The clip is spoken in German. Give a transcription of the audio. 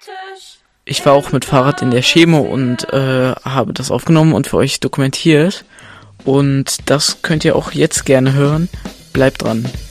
Ich war auch mit Fahrrad in der Chemo und habe das aufgenommen und für euch dokumentiert. Und das könnt ihr auch jetzt gerne hören. Bleibt dran.